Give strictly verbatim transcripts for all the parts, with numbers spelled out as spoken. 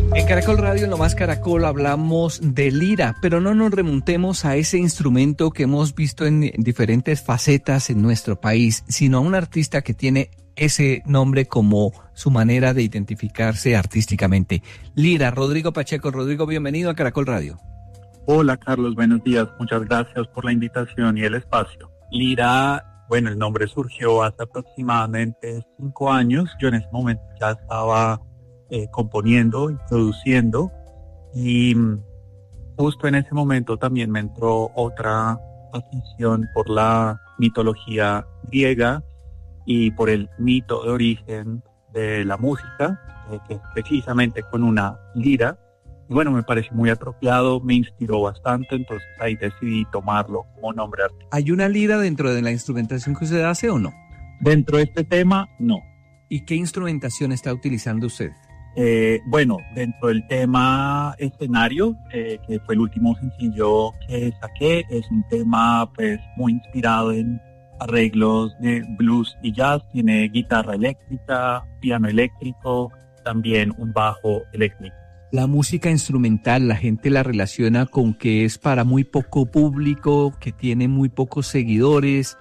En Caracol Radio, en Lo Más Caracol, hablamos de lira, pero no nos remontemos a ese instrumento que hemos visto en diferentes facetas en nuestro país, sino a un artista que tiene ese nombre como su manera de identificarse artísticamente. Lira, Rodrigo Pacheco. Rodrigo, bienvenido a Caracol Radio. Hola, Carlos, buenos días. Muchas gracias por la invitación y el espacio. Lira, bueno, el nombre surgió hace aproximadamente cinco años. Yo en ese momento ya estaba eh, componiendo y produciendo, y justo en ese momento también me entró otra afición por la mitología griega y por el mito de origen de la música, eh, que es precisamente con una lira. Y bueno, me pareció muy apropiado, me inspiró bastante, entonces ahí decidí tomarlo como nombre artístico. ¿Hay una lira dentro de la instrumentación que usted hace o no? Dentro de este tema, no. ¿Y qué instrumentación está utilizando usted? Eh, bueno, dentro del tema escenario, eh, que fue el último sencillo que saqué, es un tema pues muy inspirado en arreglos de blues y jazz. Tiene guitarra eléctrica, piano eléctrico, también un bajo eléctrico. La música instrumental, la gente la relaciona con que es para muy poco público, que tiene muy pocos seguidores,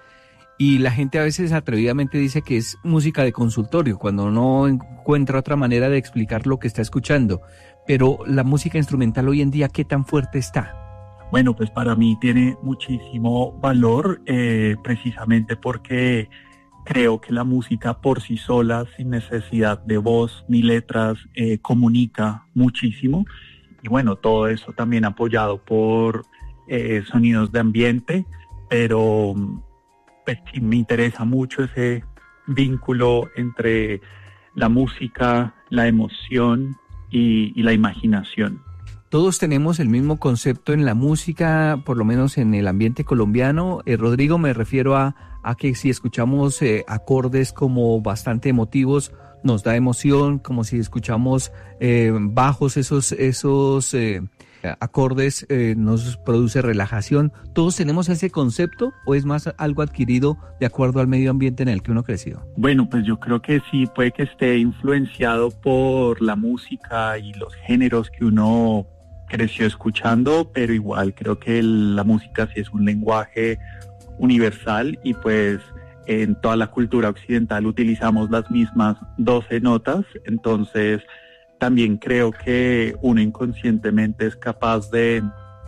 y la gente a veces atrevidamente dice que es música de consultorio, cuando no encuentra otra manera de explicar lo que está escuchando. Pero la música instrumental hoy en día, ¿qué tan fuerte está? Bueno, pues para mí tiene muchísimo valor, eh, precisamente porque creo que la música por sí sola, sin necesidad de voz ni letras, eh, comunica muchísimo. Y bueno, todo eso también apoyado por eh, sonidos de ambiente, pero pues sí me interesa mucho ese vínculo entre la música, la emoción y, y la imaginación. Todos tenemos el mismo concepto en la música, por lo menos en el ambiente colombiano. Eh, Rodrigo, me refiero a, a que si escuchamos eh, acordes como bastante emotivos, nos da emoción, como si escuchamos eh, bajos, esos, esos eh, acordes eh, nos produce relajación. ¿Todos tenemos ese concepto o es más algo adquirido de acuerdo al medio ambiente en el que uno creció? Bueno, pues yo creo que sí, puede que esté influenciado por la música y los géneros que uno creció escuchando, pero igual creo que el, la música sí es un lenguaje universal, y pues en toda la cultura occidental utilizamos las mismas doce notas. Entonces también creo que uno inconscientemente es capaz de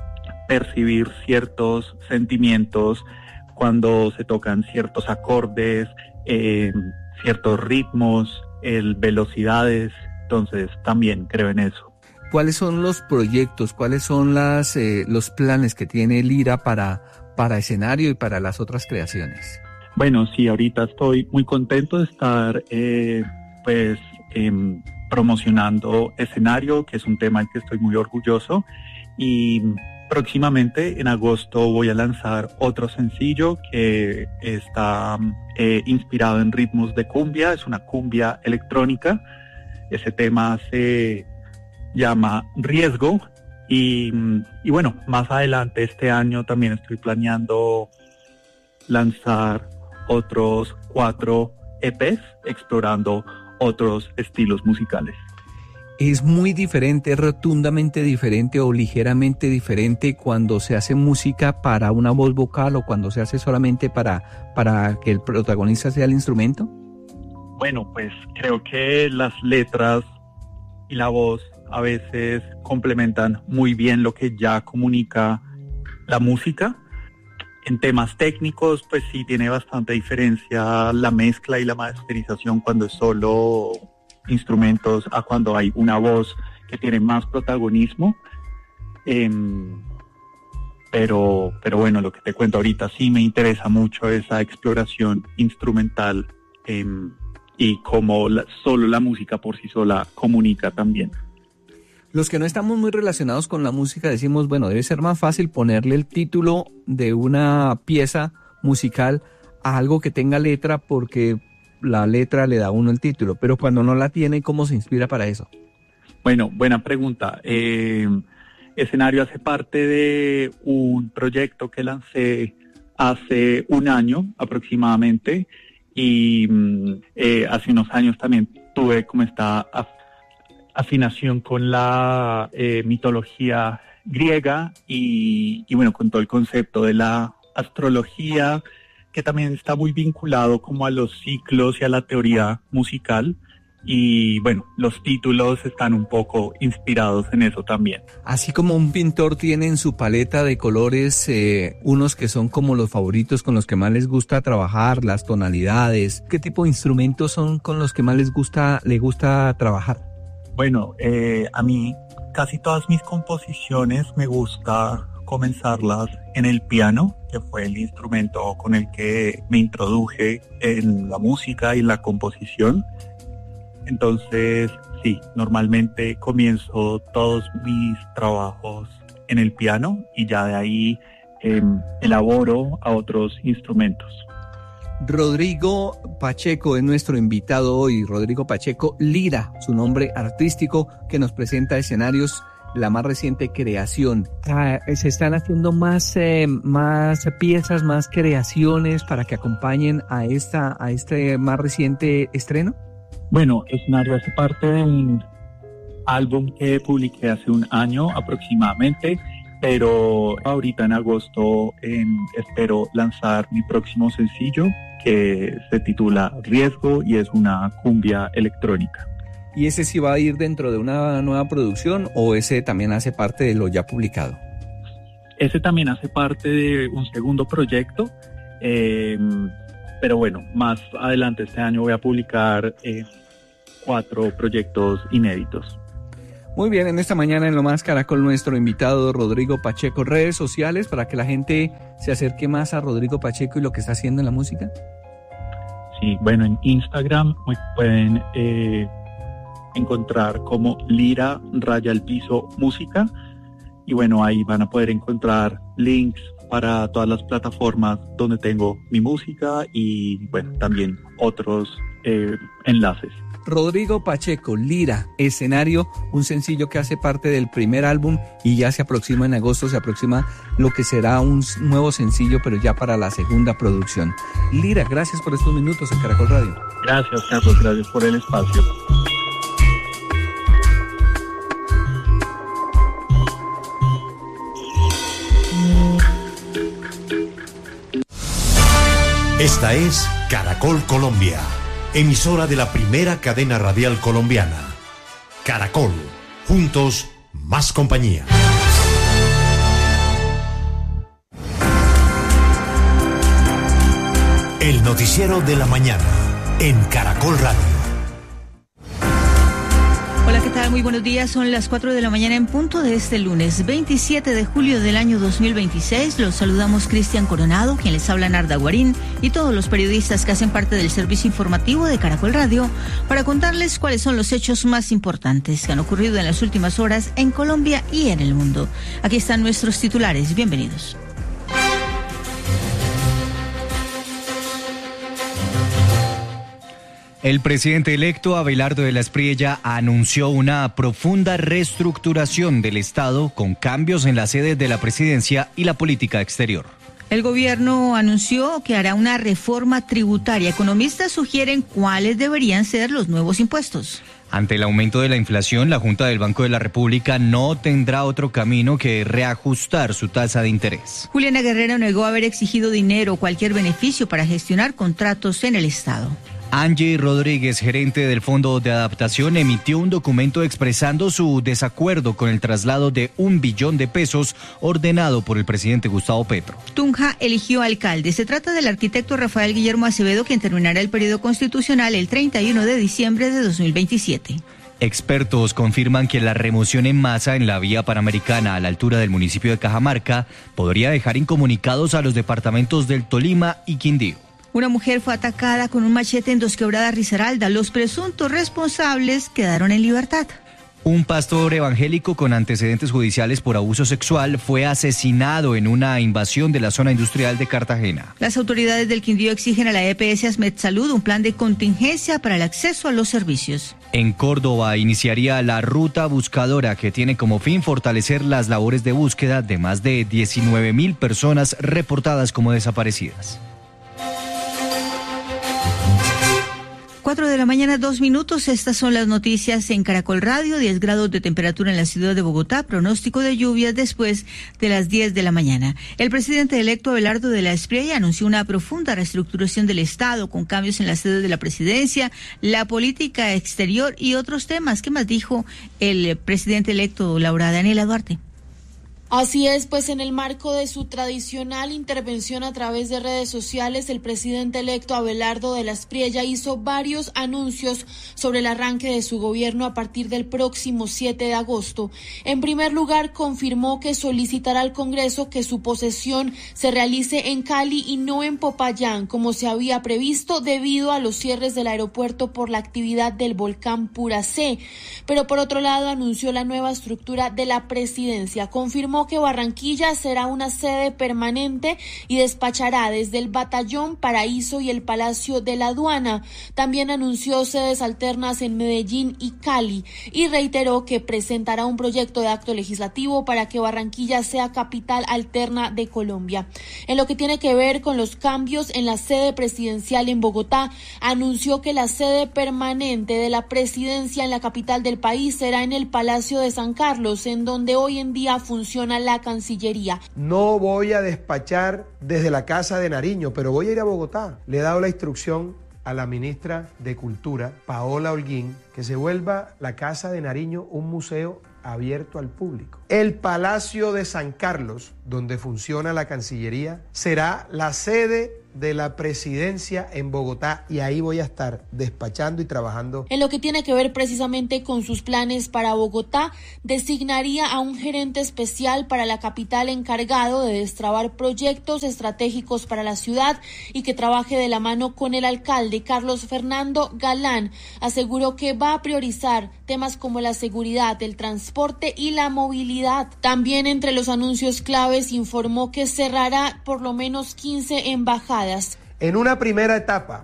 percibir ciertos sentimientos cuando se tocan ciertos acordes, eh, ciertos ritmos, el, velocidades. Entonces también creo en eso. ¿Cuáles son los proyectos, cuáles son las, eh, los planes que tiene Lira para, para escenario y para las otras creaciones? Bueno, sí, ahorita estoy muy contento de estar eh, pues eh, promocionando escenario, que es un tema del que estoy muy orgulloso, y próximamente en agosto voy a lanzar otro sencillo que está eh, inspirado en ritmos de cumbia. Es una cumbia electrónica. Ese tema se llama Riesgo, y, y bueno, más adelante este año también estoy planeando lanzar otros cuatro E Pes explorando otros estilos musicales. Es muy diferente, es rotundamente diferente o ligeramente diferente cuando se hace música para una voz vocal o cuando se hace solamente para, para que el protagonista sea el instrumento. Bueno, pues creo que las letras y la voz a veces complementan muy bien lo que ya comunica la música. En temas técnicos, pues sí tiene bastante diferencia la mezcla y la masterización cuando es solo instrumentos a cuando hay una voz que tiene más protagonismo. Eh, pero, pero bueno, lo que te cuento ahorita sí me interesa mucho esa exploración instrumental eh, y cómo la, solo la música por sí sola comunica también. Los que no estamos muy relacionados con la música decimos, bueno, debe ser más fácil ponerle el título de una pieza musical a algo que tenga letra porque la letra le da a uno el título, pero cuando no la tiene, ¿cómo se inspira para eso? Bueno, buena pregunta. Eh, Escenario hace parte de un proyecto que lancé hace un año aproximadamente, y eh, hace unos años también tuve como esta afinación con la eh, mitología griega y, y bueno, con todo el concepto de la astrología, que también está muy vinculado como a los ciclos y a la teoría musical. Y bueno, los títulos están un poco inspirados en eso también. Así como un pintor tiene en su paleta de colores eh, unos que son como los favoritos, con los que más les gusta trabajar, las tonalidades, ¿qué tipo de instrumentos son con los que más les gusta, le gusta trabajar? Bueno, eh, a mí casi todas mis composiciones me gusta comenzarlas en el piano, que fue el instrumento con el que me introduje en la música y la composición. Entonces, sí, normalmente comienzo todos mis trabajos en el piano y ya de ahí eh, elaboro a otros instrumentos. Rodrigo Pacheco es nuestro invitado hoy. Rodrigo Pacheco Lira, su nombre artístico, que nos presenta escenarios, la más reciente creación. Ah, ¿se están haciendo más, eh, más piezas, más creaciones para que acompañen a, esta, a este más reciente estreno? Bueno, Escenario hace parte de un álbum que publiqué hace un año aproximadamente, pero ahorita en agosto en, espero lanzar mi próximo sencillo, que se titula Riesgo y es una cumbia electrónica. ¿Y ese sí va a ir dentro de una nueva producción o ese también hace parte de lo ya publicado? Ese también hace parte de un segundo proyecto, eh, pero bueno, más adelante este año voy a publicar eh, cuatro proyectos inéditos. Muy bien, en esta mañana en Lo Más Caracol, nuestro invitado Rodrigo Pacheco. ¿Redes sociales para que la gente se acerque más a Rodrigo Pacheco y lo que está haciendo en la música? Sí, bueno, en Instagram pueden eh, encontrar como Lira Raya al Piso Música, y bueno, ahí van a poder encontrar links para todas las plataformas donde tengo mi música y bueno, también otros eh, enlaces. Rodrigo Pacheco, Lira, Escenario, un sencillo que hace parte del primer álbum y ya se aproxima en agosto, se aproxima lo que será un nuevo sencillo, pero ya para la segunda producción. Lira, gracias por estos minutos en Caracol Radio. Gracias, Carlos, gracias por el espacio. Esta es Caracol Colombia, emisora de la primera cadena radial colombiana. Caracol, juntos, más compañía. El noticiero de la mañana, en Caracol Radio. Hola, ¿qué tal? Muy buenos días. Son las cuatro de la mañana en punto de este lunes veintisiete de julio del año dos mil veintiséis. Los saludamos Cristian Coronado, quien les habla Narda Guarín, y todos los periodistas que hacen parte del servicio informativo de Caracol Radio para contarles cuáles son los hechos más importantes que han ocurrido en las últimas horas en Colombia y en el mundo. Aquí están nuestros titulares. Bienvenidos. El presidente electo Abelardo de la Espriella anunció una profunda reestructuración del Estado con cambios en las sedes de la presidencia y la política exterior. El gobierno anunció que hará una reforma tributaria. Economistas sugieren cuáles deberían ser los nuevos impuestos. Ante el aumento de la inflación, la Junta del Banco de la República no tendrá otro camino que reajustar su tasa de interés. Juliana Guerrero negó haber exigido dinero o cualquier beneficio para gestionar contratos en el Estado. Angie Rodríguez, gerente del Fondo de Adaptación, emitió un documento expresando su desacuerdo con el traslado de un billón de pesos ordenado por el presidente Gustavo Petro. Tunja eligió alcalde. Se trata del arquitecto Rafael Guillermo Acevedo, quien terminará el periodo constitucional el treinta y uno de diciembre de dos mil veintisiete. Expertos confirman que la remoción en masa en la vía panamericana a la altura del municipio de Cajamarca podría dejar incomunicados a los departamentos del Tolima y Quindío. Una mujer fue atacada con un machete en Dos Quebradas, Risaralda. Los presuntos responsables quedaron en libertad. Un pastor evangélico con antecedentes judiciales por abuso sexual fue asesinado en una invasión de la zona industrial de Cartagena. Las autoridades del Quindío exigen a la E P S Asmedsalud un plan de contingencia para el acceso a los servicios. En Córdoba iniciaría la ruta buscadora, que tiene como fin fortalecer las labores de búsqueda de más de diecinueve mil personas reportadas como desaparecidas. Cuatro de la mañana, dos minutos. Estas son las noticias en Caracol Radio. diez grados de temperatura en la ciudad de Bogotá. Pronóstico de lluvias después de las diez de la mañana. El presidente electo Abelardo de la Espriella anunció una profunda reestructuración del Estado con cambios en la sede de la presidencia, la política exterior y otros temas. ¿Qué más dijo el presidente electo, Laura Daniela Duarte? Así es, pues en el marco de su tradicional intervención a través de redes sociales, el presidente electo Abelardo de la Espriella hizo varios anuncios sobre el arranque de su gobierno a partir del próximo siete de agosto. En primer lugar, confirmó que solicitará al Congreso que su posesión se realice en Cali y no en Popayán, como se había previsto debido a los cierres del aeropuerto por la actividad del volcán Puracé. Pero por otro lado, anunció la nueva estructura de la presidencia. Confirmó que Barranquilla será una sede permanente y despachará desde el Batallón Paraíso y el Palacio de la Aduana. También anunció sedes alternas en Medellín y Cali y reiteró que presentará un proyecto de acto legislativo para que Barranquilla sea capital alterna de Colombia. En lo que tiene que ver con los cambios en la sede presidencial en Bogotá, anunció que la sede permanente de la presidencia en la capital del país será en el Palacio de San Carlos, en donde hoy en día funciona la Cancillería. No voy a despachar desde la Casa de Nariño, pero voy a ir a Bogotá. Le he dado la instrucción a la ministra de Cultura, Paola Holguín, que se vuelva la Casa de Nariño un museo abierto al público. El Palacio de San Carlos, donde funciona la Cancillería, será la sede de la presidencia en Bogotá y ahí voy a estar despachando y trabajando. En lo que tiene que ver precisamente con sus planes para Bogotá, designaría a un gerente especial para la capital encargado de destrabar proyectos estratégicos para la ciudad y que trabaje de la mano con el alcalde Carlos Fernando Galán. Aseguró que va a priorizar temas como la seguridad, el transporte y la movilidad. También entre los anuncios claves informó que cerrará por lo menos quince embajadas. En una primera etapa,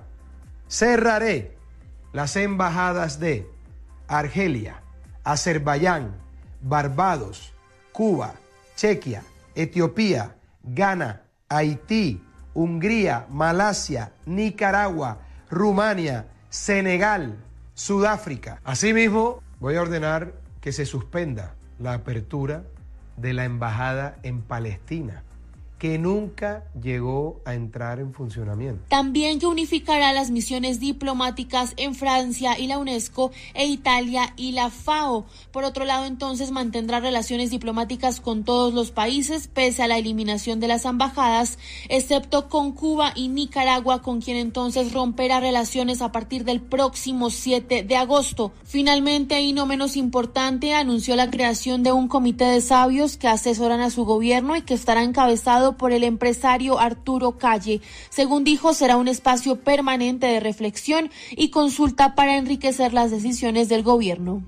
cerraré las embajadas de Argelia, Azerbaiyán, Barbados, Cuba, Chequia, Etiopía, Ghana, Haití, Hungría, Malasia, Nicaragua, Rumania, Senegal, Sudáfrica. Asimismo, voy a ordenar que se suspenda la apertura de la embajada en Palestina, que nunca llegó a entrar en funcionamiento. También que unificará las misiones diplomáticas en Francia y la UNESCO e Italia y la FAO. Por otro lado, entonces, mantendrá relaciones diplomáticas con todos los países, pese a la eliminación de las embajadas, excepto con Cuba y Nicaragua, con quien entonces romperá relaciones a partir del próximo siete de agosto. Finalmente, y no menos importante, anunció la creación de un comité de sabios que asesoran a su gobierno y que estará encabezado por el empresario Arturo Calle. Según dijo, será un espacio permanente de reflexión y consulta para enriquecer las decisiones del gobierno.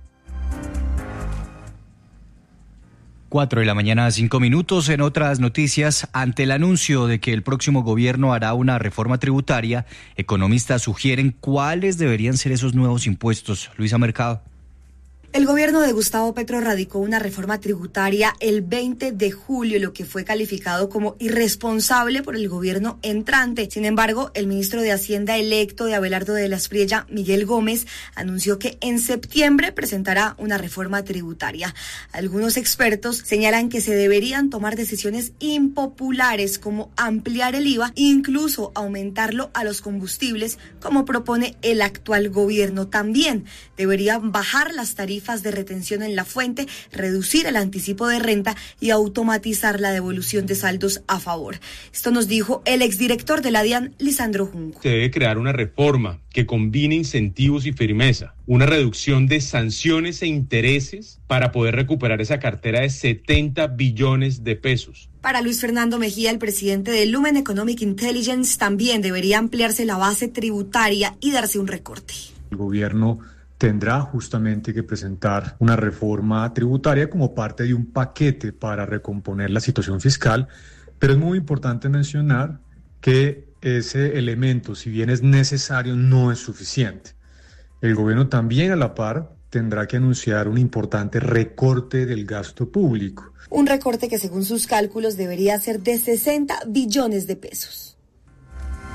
Cuatro de la mañana, cinco minutos. En otras noticias, ante el anuncio de que el próximo gobierno hará una reforma tributaria, economistas sugieren cuáles deberían ser esos nuevos impuestos. Luisa Mercado. El gobierno de Gustavo Petro radicó una reforma tributaria el veinte de julio, lo que fue calificado como irresponsable por el gobierno entrante. Sin embargo, el ministro de Hacienda electo de Abelardo de la Espriella, Miguel Gómez, anunció que en septiembre presentará una reforma tributaria. Algunos expertos señalan que se deberían tomar decisiones impopulares como ampliar el I V A e incluso aumentarlo a los combustibles, como propone el actual gobierno. También deberían bajar las tarifas de retención en la fuente, reducir el anticipo de renta y automatizar la devolución de saldos a favor. Esto nos dijo el exdirector de la DIAN, Lisandro Junco. Se debe crear una reforma que combine incentivos y firmeza, una reducción de sanciones e intereses para poder recuperar esa cartera de setenta billones de pesos. Para Luis Fernando Mejía, el presidente de Lumen Economic Intelligence, también debería ampliarse la base tributaria y darse un recorte. El gobierno tendrá justamente que presentar una reforma tributaria como parte de un paquete para recomponer la situación fiscal, pero es muy importante mencionar que ese elemento, si bien es necesario, no es suficiente. El gobierno también a la par tendrá que anunciar un importante recorte del gasto público. Un recorte que según sus cálculos debería ser de sesenta billones de pesos.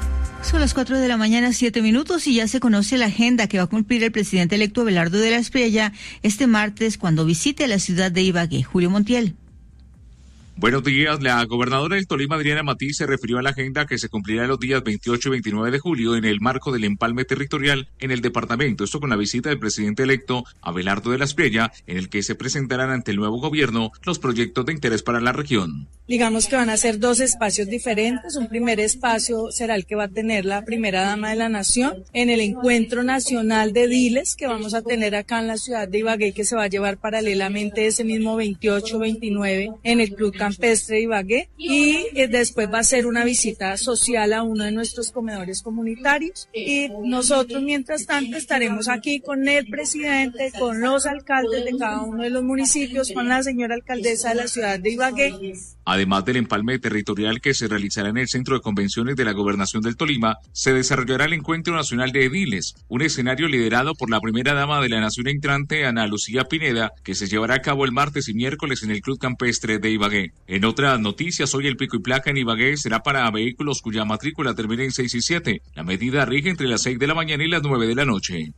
Son las cuatro de la mañana, siete minutos, y ya se conoce la agenda que va a cumplir el presidente electo Abelardo de la Espriella este martes cuando visite la ciudad de Ibagué. Julio Montiel. Buenos días. La gobernadora del Tolima, Adriana Matiz, se refirió a la agenda que se cumplirá los días veintiocho y veintinueve de julio en el marco del empalme territorial en el departamento. Esto con la visita del presidente electo Abelardo de la Espriella, en el que se presentarán ante el nuevo gobierno los proyectos de interés para la región. Digamos que van a ser dos espacios diferentes. Un primer espacio será el que va a tener la primera dama de la nación en el encuentro nacional de ediles que vamos a tener acá en la ciudad de Ibagué, que se va a llevar paralelamente ese mismo veintiocho veintinueve en el Club Campestre de Ibagué, y después va a ser una visita social a uno de nuestros comedores comunitarios, y nosotros mientras tanto estaremos aquí con el presidente, con los alcaldes de cada uno de los municipios, con la señora alcaldesa de la ciudad de Ibagué. Además del empalme territorial que se realizará en el Centro de Convenciones de la Gobernación del Tolima, se desarrollará el Encuentro Nacional de Ediles, un escenario liderado por la primera dama de la nación entrante, Ana Lucía Pineda, que se llevará a cabo el martes y miércoles en el Club Campestre de Ibagué. En otras noticias, hoy el pico y placa en Ibagué será para vehículos cuya matrícula termine en seis y siete. La medida rige entre las seis de la mañana y las nueve de la noche.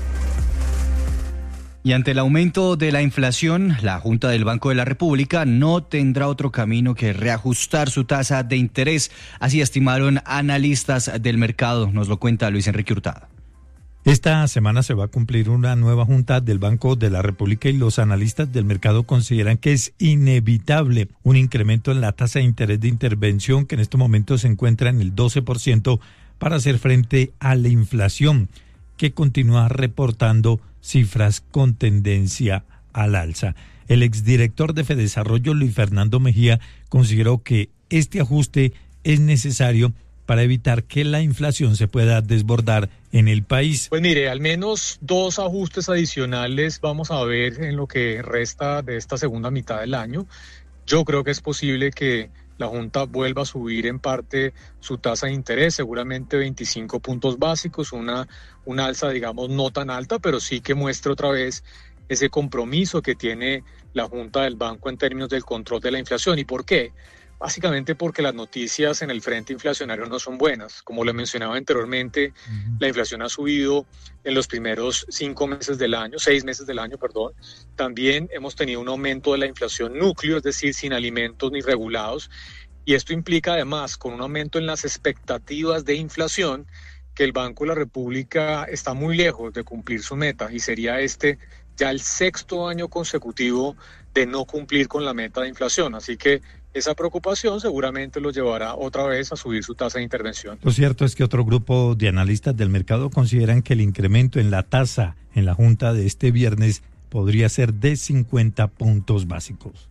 Y ante el aumento de la inflación, la Junta del Banco de la República no tendrá otro camino que reajustar su tasa de interés. Así estimaron analistas del mercado. Nos lo cuenta Luis Enrique Hurtado. Esta semana se va a cumplir una nueva junta del Banco de la República y los analistas del mercado consideran que es inevitable un incremento en la tasa de interés de intervención, que en este momento se encuentra en el doce por ciento, para hacer frente a la inflación, que continúa reportando cifras con tendencia al alza. El exdirector de Fedesarrollo, Luis Fernando Mejía, consideró que este ajuste es necesario para evitar que la inflación se pueda desbordar en el país. Pues mire, al menos dos ajustes adicionales vamos a ver en lo que resta de esta segunda mitad del año. Yo creo que es posible que la Junta vuelva a subir en parte su tasa de interés, seguramente veinticinco puntos básicos, una, una alza, digamos, no tan alta, pero sí que muestre otra vez ese compromiso que tiene la Junta del Banco en términos del control de la inflación. ¿Y por qué? Básicamente porque las noticias en el frente inflacionario no son buenas. Como lo mencionaba anteriormente, uh-huh. La inflación ha subido en los primeros cinco meses del año, seis meses del año, perdón. También hemos tenido un aumento de la inflación núcleo, es decir, sin alimentos ni regulados. Y esto implica además, con un aumento en las expectativas de inflación, que el Banco de la República está muy lejos de cumplir su meta, y sería este ya el sexto año consecutivo de no cumplir con la meta de inflación. Así que esa preocupación seguramente lo llevará otra vez a subir su tasa de intervención. Lo cierto es que otro grupo de analistas del mercado consideran que el incremento en la tasa en la Junta de este viernes podría ser de cincuenta puntos básicos.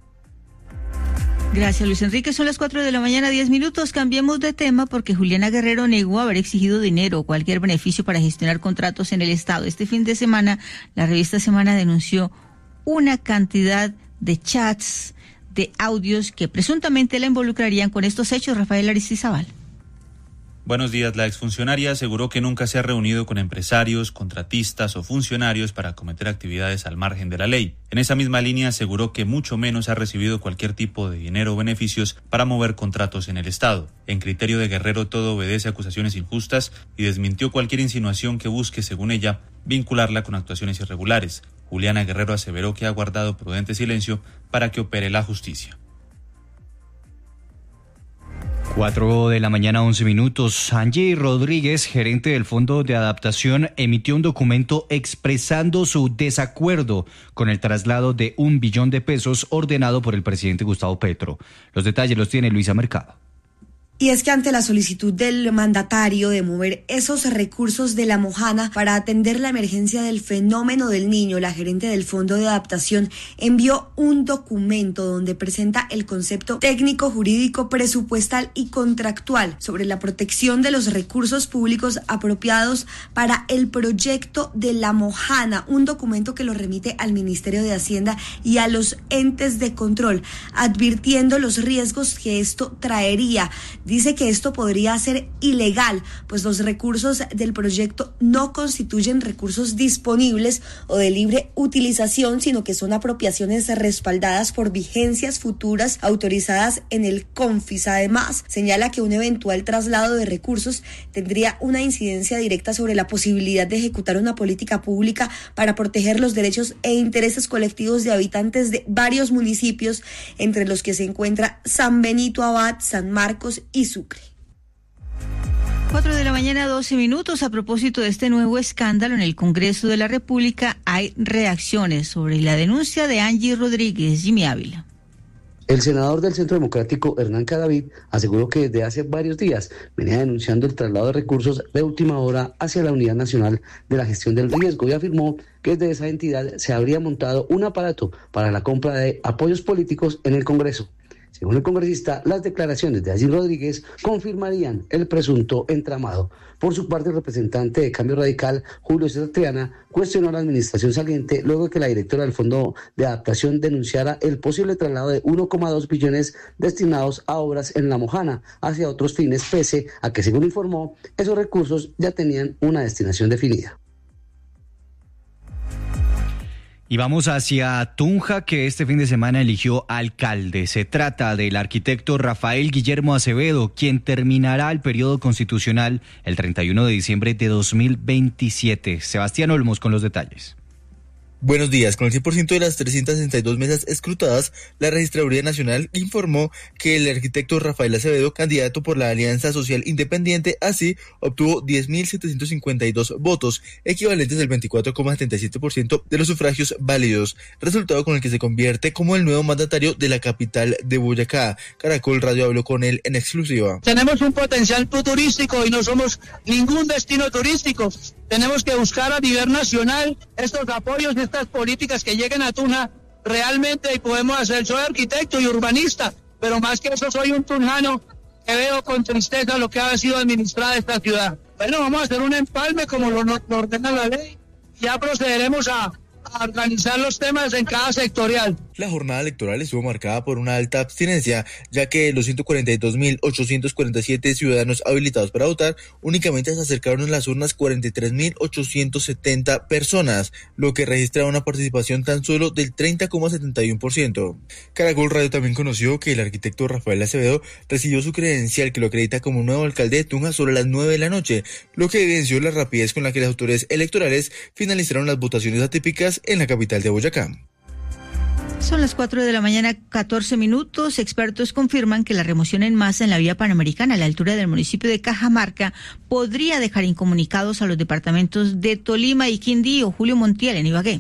Gracias, Luis Enrique. Son las cuatro de la mañana, diez minutos. Cambiemos de tema porque Juliana Guerrero negó haber exigido dinero o cualquier beneficio para gestionar contratos en el Estado. Este fin de semana, la revista Semana denunció una cantidad de chats, de audios que presuntamente la involucrarían con estos hechos. Rafael Aristizábal. Buenos días. La exfuncionaria aseguró que nunca se ha reunido con empresarios, contratistas o funcionarios para cometer actividades al margen de la ley. En esa misma línea aseguró que mucho menos ha recibido cualquier tipo de dinero o beneficios para mover contratos en el Estado. En criterio de Guerrero, todo obedece a acusaciones injustas y desmintió cualquier insinuación que busque, según ella, vincularla con actuaciones irregulares. Juliana Guerrero aseveró que ha guardado prudente silencio para que opere la justicia. Cuatro de la mañana, once minutos. Angie Rodríguez, gerente del Fondo de Adaptación, emitió un documento expresando su desacuerdo con el traslado de un billón de pesos ordenado por el presidente Gustavo Petro. Los detalles los tiene Luisa Mercado. Y es que ante la solicitud del mandatario de mover esos recursos de la Mojana para atender la emergencia del fenómeno del niño, la gerente del Fondo de Adaptación envió un documento donde presenta el concepto técnico, jurídico, presupuestal y contractual sobre la protección de los recursos públicos apropiados para el proyecto de la Mojana, un documento que lo remite al Ministerio de Hacienda y a los entes de control, advirtiendo los riesgos que esto traería. dice que esto podría ser ilegal, pues los recursos del proyecto no constituyen recursos disponibles o de libre utilización, sino que son apropiaciones respaldadas por vigencias futuras autorizadas en el CONFIS. Además, señala que un eventual traslado de recursos tendría una incidencia directa sobre la posibilidad de ejecutar una política pública para proteger los derechos e intereses colectivos de habitantes de varios municipios, entre los que se encuentra San Benito Abad, San Marcos y Sucre. Cuatro de la mañana, doce minutos. A propósito de este nuevo escándalo en el Congreso de la República, hay reacciones sobre la denuncia de Angie Rodríguez. Jimmy Ávila. El senador del Centro Democrático, Hernán Cadavid, aseguró que desde hace varios días venía denunciando el traslado de recursos de última hora hacia la Unidad Nacional de la Gestión del Riesgo y afirmó que desde esa entidad se habría montado un aparato para la compra de apoyos políticos en el Congreso. Según el congresista, las declaraciones de Angie Rodríguez confirmarían el presunto entramado. Por su parte, el representante de Cambio Radical, Julio César Triana, cuestionó a la administración saliente luego de que la directora del Fondo de Adaptación denunciara el posible traslado de uno coma dos billones destinados a obras en La Mojana hacia otros fines, pese a que, según informó, esos recursos ya tenían una destinación definida. Y vamos hacia Tunja, que este fin de semana eligió alcalde. Se trata del arquitecto Rafael Guillermo Acevedo, quien terminará el periodo constitucional el treinta y uno de diciembre de dos mil veintisiete. Sebastián Olmos con los detalles. Buenos días. Con el cien por ciento de las trescientas sesenta y dos mesas escrutadas, la Registraduría Nacional informó que el arquitecto Rafael Acevedo, candidato por la Alianza Social Independiente, así obtuvo diez mil setecientos cincuenta y dos votos, equivalentes al veinticuatro coma setenta y siete por ciento de los sufragios válidos, resultado con el que se convierte como el nuevo mandatario de la capital de Boyacá. Caracol Radio habló con él en exclusiva. Tenemos un potencial turístico y no somos ningún destino turístico. Tenemos que buscar a nivel nacional estos apoyos, estas políticas que lleguen a Tunja realmente, y podemos hacer. Soy arquitecto y urbanista, pero más que eso soy un tunjano que veo con tristeza lo que ha sido administrada esta ciudad. Bueno, vamos a hacer un empalme como lo, lo ordena la ley. Ya procederemos a, a organizar los temas en cada sectorial. La jornada electoral estuvo marcada por una alta abstinencia, ya que los ciento cuarenta y dos mil ochocientos cuarenta y siete ciudadanos habilitados para votar únicamente se acercaron a las urnas cuarenta y tres mil ochocientos setenta personas, lo que registra una participación tan solo del treinta coma setenta y uno por ciento. Caracol Radio también conoció que el arquitecto Rafael Acevedo recibió su credencial que lo acredita como nuevo alcalde de Tunja sobre las nueve de la noche, lo que evidenció la rapidez con la que las autoridades electorales finalizaron las votaciones atípicas en la capital de Boyacá. Son las cuatro de la mañana, catorce minutos. Expertos confirman que la remoción en masa en la vía panamericana a la altura del municipio de Cajamarca podría dejar incomunicados a los departamentos de Tolima y Quindío. Julio Montiel en Ibagué.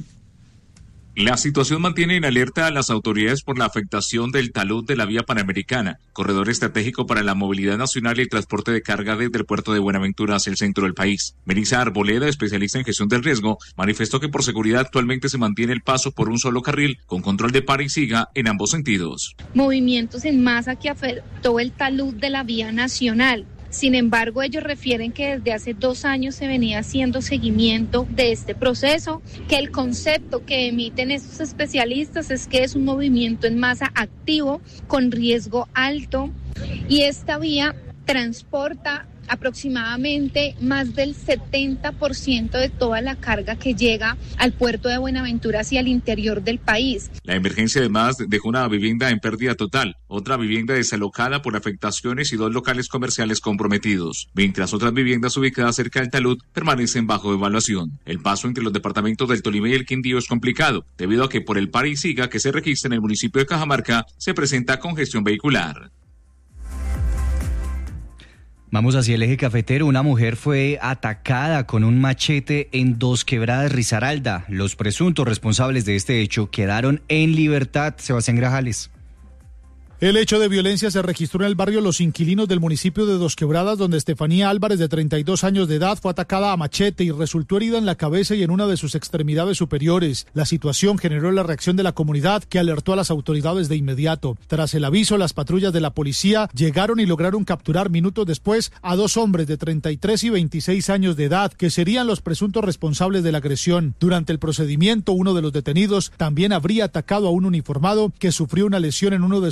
La situación mantiene en alerta a las autoridades por la afectación del talud de la vía panamericana, corredor estratégico para la movilidad nacional y el transporte de carga desde el puerto de Buenaventura hacia el centro del país. Melissa Arboleda, especialista en gestión del riesgo, manifestó que por seguridad actualmente se mantiene el paso por un solo carril con control de para y siga en ambos sentidos. Movimientos en masa que afectó el talud de la vía nacional. Sin embargo, ellos refieren que desde hace dos años se venía haciendo seguimiento de este proceso, que el concepto que emiten estos especialistas es que es un movimiento en masa activo con riesgo alto y esta vía transporta aproximadamente más del setenta por ciento de toda la carga que llega al puerto de Buenaventura hacia el interior del país. La emergencia además dejó una vivienda en pérdida total, otra vivienda desalojada por afectaciones y dos locales comerciales comprometidos, mientras otras viviendas ubicadas cerca del talud permanecen bajo evaluación. El paso entre los departamentos del Tolima y el Quindío es complicado, debido a que por el para y siga que se registra en el municipio de Cajamarca se presenta congestión vehicular. Vamos hacia el eje cafetero. Una mujer fue atacada con un machete en Dos Quebradas, Risaralda. Los presuntos responsables de este hecho quedaron en libertad. Sebastián Grajales. El hecho de violencia se registró en el barrio Los Inquilinos del municipio de Dos Quebradas, donde Estefanía Álvarez, de treinta y dos años de edad, fue atacada a machete y resultó herida en la cabeza y en una de sus extremidades superiores. La situación generó la reacción de la comunidad, que alertó a las autoridades de inmediato. Tras el aviso, las patrullas de la policía llegaron y lograron capturar minutos después a dos hombres de treinta y tres y veintiséis años de edad, que serían los presuntos responsables de la agresión. Durante el procedimiento, uno de los detenidos también habría atacado a un uniformado que sufrió una lesión en uno de sus dedos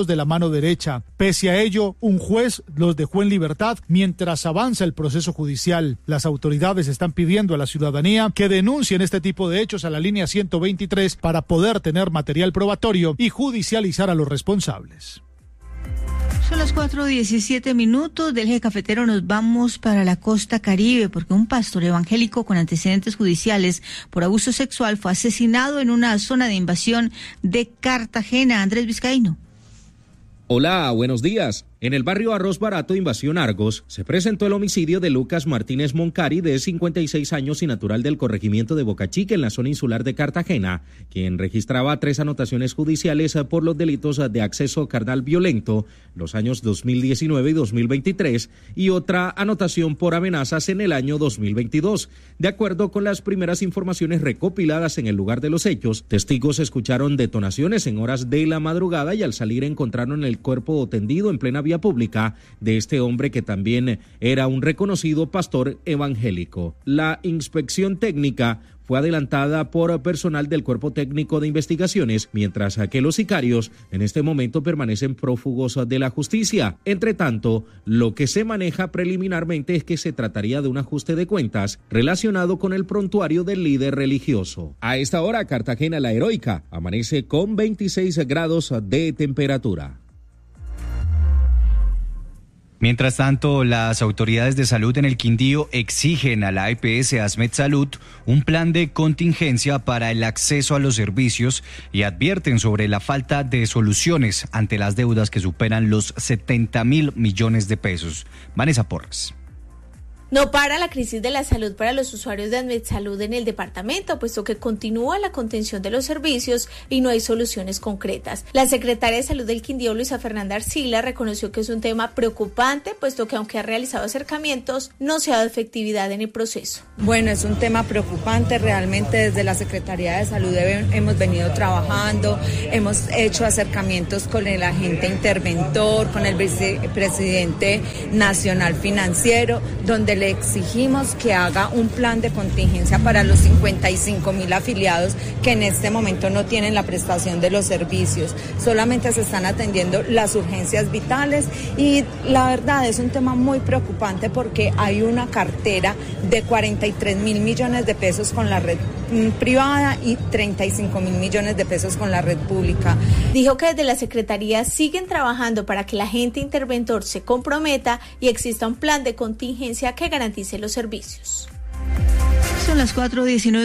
dedos de la mano derecha. Pese a ello, un juez los dejó en libertad mientras avanza el proceso judicial. Las autoridades están pidiendo a la ciudadanía que denuncien este tipo de hechos a la línea ciento veintitrés para poder tener material probatorio y judicializar a los responsables. Son las cuatro diecisiete minutos. Del eje cafetero nos vamos para la costa Caribe porque un pastor evangélico con antecedentes judiciales por abuso sexual fue asesinado en una zona de invasión de Cartagena. Andrés Vizcaíno. Hola, buenos días. En el barrio Arroz Barato, Invasión Argos, se presentó el homicidio de Lucas Martínez Moncari, de cincuenta y seis años y natural del corregimiento de Boca Chica, en la zona insular de Cartagena, quien registraba tres anotaciones judiciales por los delitos de acceso carnal violento los años dos mil diecinueve y dos mil veintitrés y otra anotación por amenazas en el año dos mil veintidós. De acuerdo con las primeras informaciones recopiladas en el lugar de los hechos, testigos escucharon detonaciones en horas de la madrugada y al salir encontraron el cuerpo tendido en plena vía pública de este hombre que también era un reconocido pastor evangélico. La inspección técnica fue adelantada por personal del Cuerpo Técnico de Investigaciones, mientras que los sicarios en este momento permanecen prófugos de la justicia. Entre tanto, lo que se maneja preliminarmente es que se trataría de un ajuste de cuentas relacionado con el prontuario del líder religioso. A esta hora, Cartagena la Heroica amanece con veintiséis grados de temperatura. Mientras tanto, las autoridades de salud en el Quindío exigen a la E P S Asmed Salud un plan de contingencia para el acceso a los servicios y advierten sobre la falta de soluciones ante las deudas que superan los setenta mil millones de pesos. Vanessa Porras. No para la crisis de la salud para los usuarios de AdmetSalud en el departamento, puesto que continúa la contención de los servicios y no hay soluciones concretas. La secretaria de Salud del Quindío, Luisa Fernanda Arcila, reconoció que es un tema preocupante, puesto que aunque ha realizado acercamientos, no se ha dado efectividad en el proceso. Bueno, es un tema preocupante. Realmente desde la Secretaría de Salud hemos venido trabajando, hemos hecho acercamientos con el agente interventor, con el vicepresidente nacional financiero, donde le exigimos que haga un plan de contingencia para los cincuenta y cinco mil afiliados que en este momento no tienen la prestación de los servicios. Solamente se están atendiendo las urgencias vitales y la verdad es un tema muy preocupante porque hay una cartera de cuarenta y tres mil millones de pesos con la red privada y treinta y cinco mil millones de pesos con la red pública. Dijo que desde la Secretaría siguen trabajando para que el agente interventor se comprometa y exista un plan de contingencia que garantice los servicios. Son las cuatro diecinueve.